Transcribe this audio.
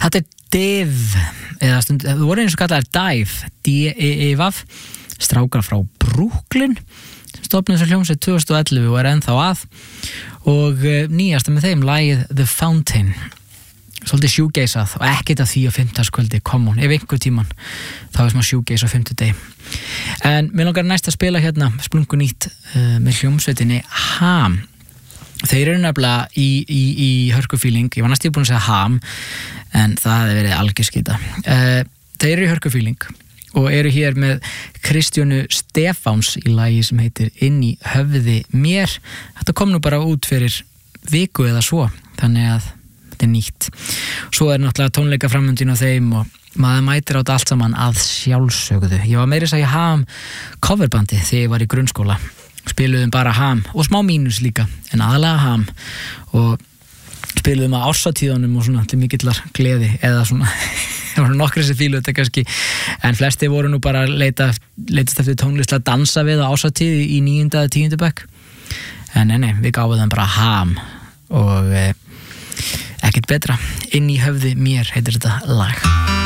Þetta Div eða það voru eins og kallaðar Dive D-E-E-V strákar frá Brooklyn sem stofnuðu þessu hljómsveit 2011 og ennþá að og nýjasta með þeim lagið The Fountain svolítið shoegazeað og ekkert af því á 50-kvöldi, come on, ef einhver tíman þá er smá shoegaze á 50 en mér langar næst að spila hérna splungu nýtt með hljómsveitinni Ham. Þeir eru nefnilega í hörkufíling, ég var næstum búin að segja Ham en það hefði verið algjörskita. Þeir eru í hörkufíling og eru hér með Kristjánu Stefáns í lagi sem heitir Inn í höfði mér. Þetta kom nú bara út fyrir viku eða svo, þannig að þetta er nýtt. Svo er náttúrulega tónleika framöndin á þeim og maður mætir á þetta allt saman að sjálfsögðu. Ég var meira að segja Ham coverbandi þegar ég var í grunnskóla. Spiluðum bara Ham og smá mínus líka, en aðalega Ham og spiluðum að ársatíðunum og svona til mikillar gleði eða svona, það voru nokkri sem fíluðu þetta kannski, en flesti voru nú bara að leitast eftir tónlist að dansa við á ársatíð í 9. eða 10. bekk. En nei, við gáfum þeim bara Ham og ekkert betra. Inn í höfði mér heitir þetta lag.